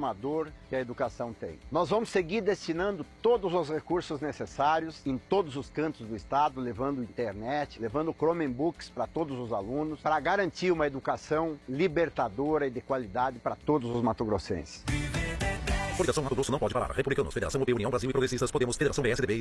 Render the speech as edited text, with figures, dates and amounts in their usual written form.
transformador que a educação tem. Nós vamos seguir destinando todos os recursos necessários em todos os cantos do estado, levando internet, levando Chromebooks para todos os alunos, para garantir uma educação libertadora e de qualidade para todos os matogrossenses. Coligação Mato Grosso não pode parar. Republicanos, Federação UP, União Brasil e Progressistas, Podemos, Federação PSDB